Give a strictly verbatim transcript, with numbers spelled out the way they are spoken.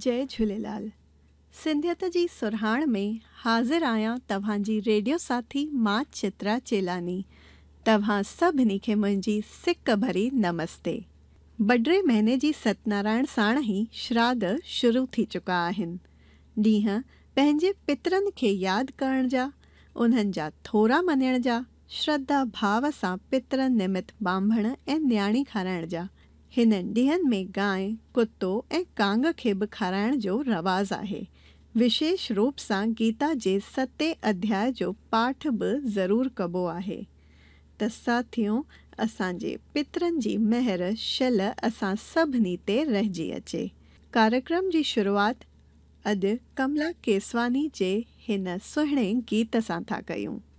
जय झूलेलाल। सिंधियत जी सुरहाण में हाज़िर आहियां तव्हांजी रेडियो साथी मां चित्रा चेलानी। तव्हां सभिनी खे मुंहिंजी सिक भरी नमस्ते। बड्रे महीने जी सतनारायण साण ही श्राद्ध शुरू थी चुका आहिनि। ॾींहं पंहिंजे पितरनि खे यादि करण जा, उन्हनि जा थोरा मञण जा, श्रद्धा भाव सां पितरनि निमित बांभण ऐं न्याणी खाराइण जा। हिननि ॾींहंनि में गांइ, कुतो ऐं कांग खे बि खाराइण जो रवाज़ आहे। विशेष रूप सां गीता जे सते अध्याय जो पाठ बि ज़रूरु कबो आहे। त साथियों, असांजे पितरनि जी महर शल असां सभिनी ते रहिजी अचे। कार्यक्रम जी शुरूआत अॼु कमला केसवानी जे हिन सुहिणे गीत सां था कयूं।